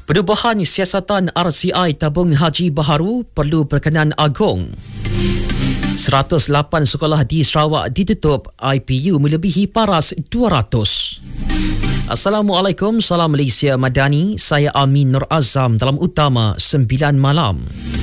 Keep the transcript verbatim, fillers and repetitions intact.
Perubahan siasatan R C I tabung haji baharu perlu perkenan agung. seratus lapan sekolah di Sarawak ditutup, I P U melebihi paras dua ratus. Assalamualaikum, salam Malaysia Madani. Saya Amin Nur Azam dalam Utama sembilan malam.